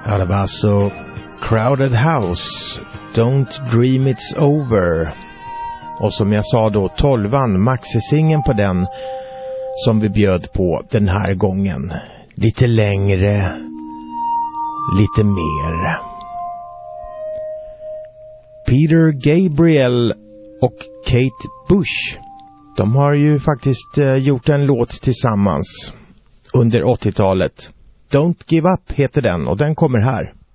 Ja, det var alltså Crowded House, Don't Dream It's Over. Och som jag sa då, 12an, maxisingen på den som vi bjöd på den här gången. Lite längre, lite mer. Peter Gabriel och Kate Bush, de har ju faktiskt gjort en låt tillsammans under 80-talet. Don't Give Up heter den och den kommer här.